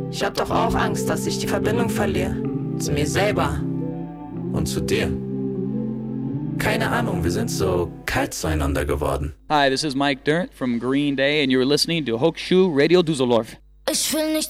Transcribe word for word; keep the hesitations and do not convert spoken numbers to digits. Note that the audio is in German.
Ich hab doch auch Angst, dass ich die Verbindung verliere. Zu mir selber. Und zu dir. Keine Ahnung, wir sind so kalt zueinander geworden. Hi, this is Mike Dirnt from Green Day and you're listening to Hochschule Radio Düsseldorf. Ich will nicht